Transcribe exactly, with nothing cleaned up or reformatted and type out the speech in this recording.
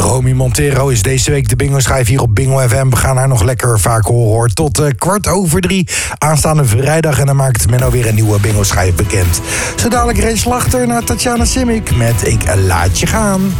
Romy Montero is deze week de bingo-schijf hier op Bingo F M. We gaan haar nog lekker vaak horen, hoor. Tot uh, kwart over drie aanstaande vrijdag. En dan maakt Menno weer een nieuwe bingo-schijf bekend. Zo dadelijk Ray Slachter naar Tatjana Simic met Ik Laat Je Gaan.